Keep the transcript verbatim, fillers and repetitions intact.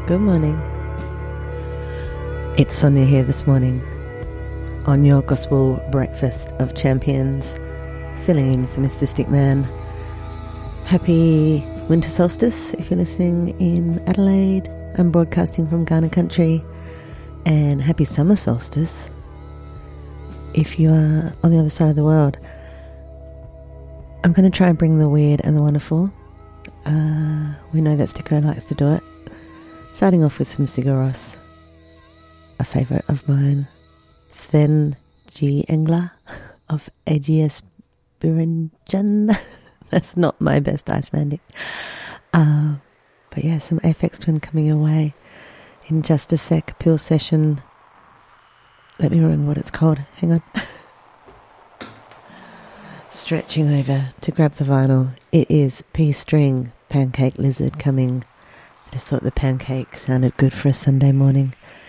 Good morning. It's Sonia here this morning on your Gospel Breakfast of Champions, filling in for Mister Stickman. Happy winter solstice if you're listening in Adelaide. I'm broadcasting from Ghana country. And happy summer solstice if you are on the other side of the world. I'm going to try and bring the weird and the wonderful. Uh, we know that Sticko likes to do it. Starting off with some Sigur Rós, a favourite of mine. Sven G. Engler of Ægisbyrningin. That's not my best Icelandic. Uh, but yeah, some Aphex Twin coming your way in just a sec. Pure Session. Let me remember what it's called. Hang on. Stretching over to grab the vinyl. It is P String, Pancake Lizard coming. I just thought the pancake sounded good for a Sunday morning.